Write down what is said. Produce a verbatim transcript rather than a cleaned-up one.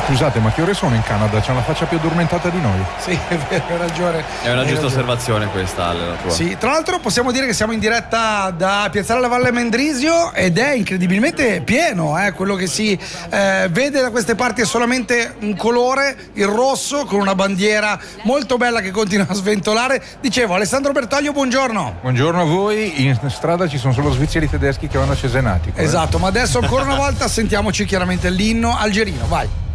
Scusate, ma che ore sono in Canada? C'è una faccia più addormentata di noi. Sì, è vero, hai ragione. È una hai giusta ragione. osservazione questa, Ale, la tua. Sì, tra l'altro possiamo dire che siamo in diretta da Piazzale alla Valle Mendrisio ed è incredibilmente pieno, eh? Quello che si eh, vede da queste parti è solamente un colore, il rosso, con una bandiera molto bella che continua a sventolare. Dicevo, Alessandro Bertoglio, buongiorno. Buongiorno a voi, in strada ci sono solo svizzeri tedeschi che vanno a Cesenatico. Esatto, ma adesso ancora una volta sentiamoci chiaramente l'inno algerino, vai.